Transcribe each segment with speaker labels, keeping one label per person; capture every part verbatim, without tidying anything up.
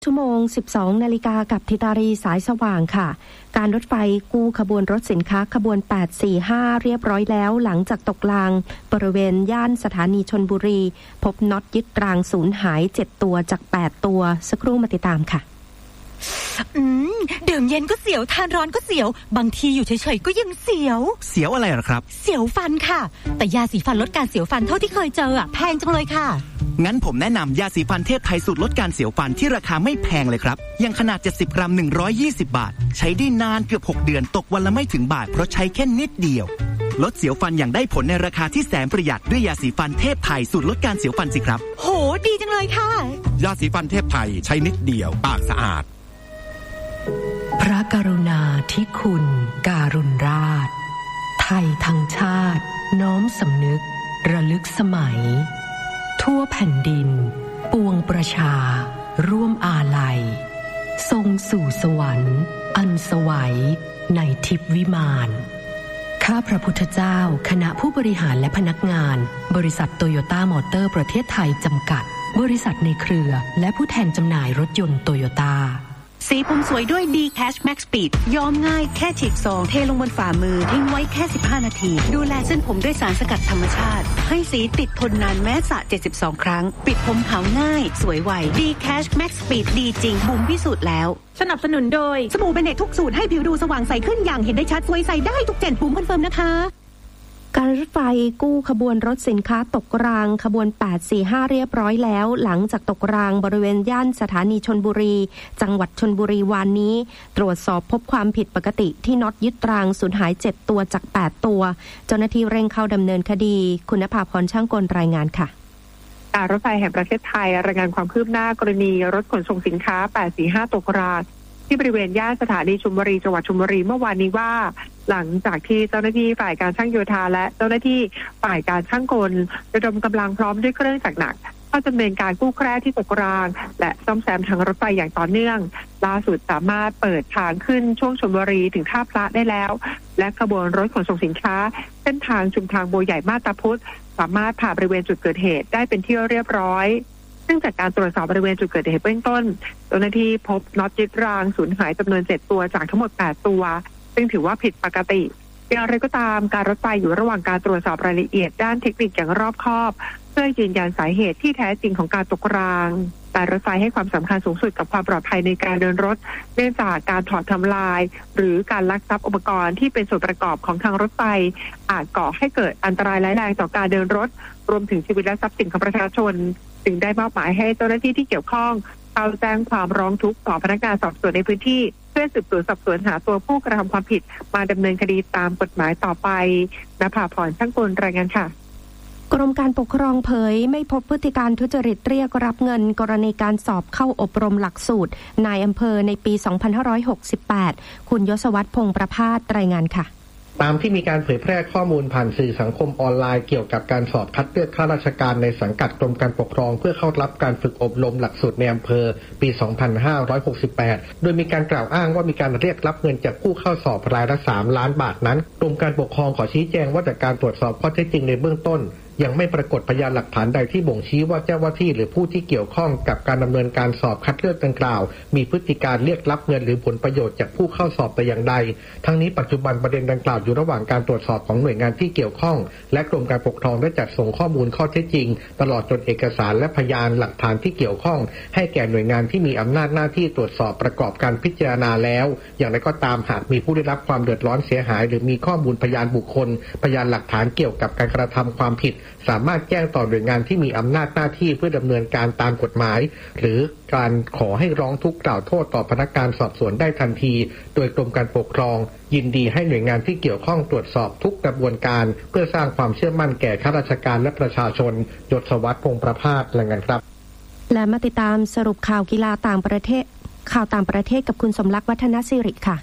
Speaker 1: ชั่วโมง สิบสอง นาฬิกากับธิตารีสายสว่างค่ะการรถไฟกู้ขบวนรถสินค้าขบวนแปดสี่ห้าเรียบร้อยแล้วหลังจากตกรางบริเวณย่านสถานีชลบุรีพบน็อตยึดรางสูญหายเจ็ดตัวจากแปดตัวสักครู่มาติดตามค่ะ
Speaker 2: อืมดื่มเย็นก็เสียวทานร้อนก็เสียวบางทีอยู่เฉยๆก็ยังเสียว
Speaker 3: เสียวอะไรหรอครับ
Speaker 2: เสียวฟันค่ะแต่ยาสีฟันลดการเสียวฟันเท่าที่เคยเจออ่ะแพงจังเลยค่ะ
Speaker 3: งั้นผมแนะนำยาสีฟันเทพไทยสูตรลดการเสียวฟันที่ราคาไม่แพงเลยครับยังขนาดเจ็ดสิบกรัมหนึ่งร้อยยี่สิบบาทใช้ได้นานเกือบหกเดือนตกวันละไม่ถึงบาทเพราะใช้แค่นิดเดียวลดเสียวฟันอย่างได้ผลในราคาที่แสนประหยัดด้วยยาสีฟันเทพไทยสูตรลดการเสียวฟันสิครับ
Speaker 2: โหดีจังเลยค่ะ
Speaker 4: ยาสีฟันเทพไทยใช้นิดเดียวปากสะอาด
Speaker 5: พระกรุณาธิคุณการุณราชไทยทั้งชาติน้อมสำนึกระลึกสมัยทั่วแผ่นดินปวงประชาร่วมอาลัยทรงสู่สวรรค์อันสวัยในทิพวิมานข้าพระพุทธเจ้าคณะผู้บริหารและพนักงานบริษัทโตโยต้ามอเตอร์ประเทศไทยจำกัดบริษัทในเครือและผู้แทนจำหน่ายรถยนต์โตโยต้า
Speaker 6: สีผมสวยด้วย D Cash Max Speed ย้อมง่ายแค่ฉีกซองเทลงบนฝ่ามือทิ้งไว้แค่สิบห้านาทีดูแลเส้นผมด้วยสารสกัดธรรมชาติให้สีติดทนนานแม้สระเจ็ดสิบสองครั้งปิดผมขาวง่ายสวยไว D Cash Max Speed ดีจริงบุ๋มพิสูจน์แล้ว
Speaker 7: สนับสนุนโดยสบู่เบเนตทุกสูตรให้ผิวดูสว่างใสขึ้นอย่างเห็นได้ชัดสวยใสได้ทุกเจนบุ๋มคอนเฟิร์มนะคะ
Speaker 1: การรถไฟกู้ขบวนรถสินค้าตกรางขบวนแปดสี่ห้าเรียบร้อยแล้วหลังจากตกรางบริเวณย่านสถานีชลบุรีจังหวัดชลบุรีวันนี้ตรวจสอบพบความผิดปกติที่น็อตยึดรางสูญหายเจ็ดตัวจากแปดตัวเจ้าหน้าที่เร่งเข้าดำเนินคดีคุณณภาพรช่างกลรายงานค่ะ
Speaker 8: การรถไฟแห่งประเทศไทยรายงานความคืบหน้ากรณีรถขนส่งสินค้าแปดสี่ห้าตกรางที่บริเวณย่านสถานีชลบุรีจังหวัดชลบุรีเมื่อวานนี้ว่าหลังจากที่เจ้าหน้าที่ฝ่ายการช่างโยธาและเจ้าหน้าที่ฝ่ายการช่างกลระดมกำลังพร้อมด้วยเครื่องจักรหนักเข้าดำเนินการกู้แคร่ที่ตกรางและซ่อมแซมทางรถไฟอย่างต่อเนื่องล่าสุดสามารถเปิดทางขึ้นช่วงชลบุรีถึงท่าพระได้แล้วและขบวนรถขนส่งสินค้าเส้นทางชุมทางบัวใหญ่มาบตาพุธสามารถผ่านบริเวณจุดเกิดเหตุได้เป็นที่เรียบร้อยซึ่งจากการตรวจสอบบริเวณจุดเกิดเหตุเบื้องต้นเจ้าหน้าที่พบน็อตยึดรางสูญหายจำนวนเจ็ดตัวจากทั้งหมดแปดตัวซึ่งถือว่าผิดปกติอย่างไรก็ตามการรถไฟอยู่ระหว่างการตรวจสอบรายละเอียดด้านเทคนิคอย่างรอบคอบเพื่อยืนยันสาเหตุที่แท้จริงของการตกรางการรถไฟให้ความสำคัญสูงสุดกับความปลอดภัยในการเดินรถเนื่องจากการถอดทำลายหรือการลักทรัพย์อุปกรณ์ที่เป็นส่วนประกอบของทางรถไฟอาจก่อให้เกิดอันตรายร้ายแรงต่อการเดินรถรวมถึงชีวิตและทรัพย์สินของประชาชนจึงได้มอบหมายให้เจ้าหน้าที่ที่เกี่ยวข้องเข้าแจ้งความร้องทุกข์ต่อพนักงานสอบสวนในพื้นที่เพื่อสืบสวนสอบสวนหาตัวผู้กระทำความผิดมาดำเนินคดีตามกฎหมายต่อไปณภาพรช่างกลรายงานค่ะ
Speaker 1: กรมการปกครองเผยไม่พบพฤติการทุจริตเรียกรับเงินกรณีการสอบเข้าอบรมหลักสูตรนายอำเภอในปี สองพันห้าร้อยหกสิบแปด คุณยศวัฒน์พงษ์ประภาสรายงานค่ะ
Speaker 9: ตามที่มีการเผยแพร่ข้อมูลผ่านสื่อสังคมออนไลน์เกี่ยวกับการสอบคัดเลือกข้าราชการในสังกัดกรมการปกครองเพื่อเข้ารับการฝึกอบรมหลักสูตรในอำเภอปี สองพันห้าร้อยหกสิบแปด โดยมีการกล่าวอ้างว่ามีการเรียกรับเงินจากผู้เข้าสอบรายละสามล้านบาทนั้นกรมการปกครองขอชี้แจงว่าจากการตรวจสอบข้อเท็จจริงในเบื้องต้นยังไม่ปรากฏพยานหลักฐานใดที่บ่งชี้ว่าเจ้าหน้าที่หรือผู้ที่เกี่ยวข้องกับการดำเนินการสอบคัดเลือกดังกล่าวมีพฤติการเรียกรับเงินหรือผลประโยชน์จากผู้เข้าสอบแต่อย่างใดทั้งนี้ปัจจุบันประเด็นดังกล่าวอยู่ระหว่างการตรวจสอบของหน่วยงานที่เกี่ยวข้องและกรมการปกครองได้จัดส่งข้อมูลข้อเท็จจริงตลอดจนเอกสารและพยานหลักฐานที่เกี่ยวข้องให้แก่หน่วยงานที่มีอำนาจหน้าที่ตรวจสอบประกอบการพิจารณาแล้วอย่างไรก็ตามหากมีผู้ได้รับความเดือดร้อนเสียหายหรือมีข้อมูลพยานบุคคลพยานหลักฐานเกี่ยวกับการกระทำความผิดสามารถแจ้งต่อหน่วยงานที่มีอำนาจหน้าที่เพื่อดำเนินการตามกฎหมายหรือการขอให้ร้องทุกข์กล่าวโทษต่อพนักงานสอบสวนได้ทันทีโดยกรมการปกครองยินดีให้หน่วยงานที่เกี่ยวข้องตรวจสอบทุกกระบวนการเพื่อสร้างความเชื่อมั่นแก่ข้าราชการและประชาชนยศวัฒน์พงษ์ประภาสรายงานครับ
Speaker 1: และมาติดตามสรุปข่าวกีฬาต่างประเทศข่าวต่างประเทศกับคุณสมรักษ์วัฒนศิริค่ะ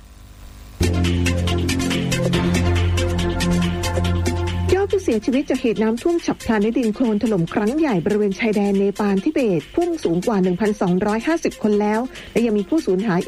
Speaker 7: ผู้เสียชีวิตจากเหตุน้ำท่วมฉับพลันในดินโคลนถล่มครั้งใหญ่บริเวณชายแดนเนปาลทิเบตพุ่งสูงกว่า หนึ่งพันสองร้อยห้าสิบ คนแล้วและยังมีผู้สูญหาย